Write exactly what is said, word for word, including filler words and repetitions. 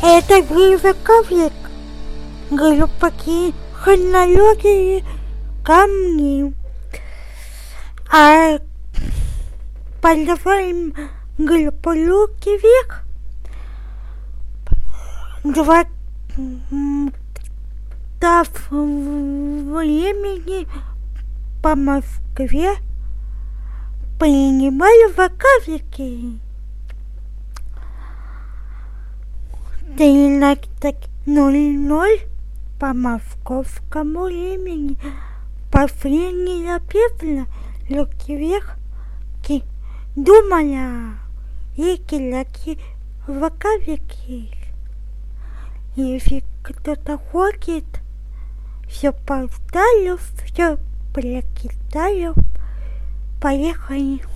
Это гривоковик. Глубокие хронологии камни. А подаваем глубокий вверх. Два дав времени по Москве принимали ваковики. тринадцать ноль ноль по московскому времени. Последняя песня «Руки вверх» думала и киляки ваковики. Если кто-то хочет, все поставлю, все прокидаю. Поехали.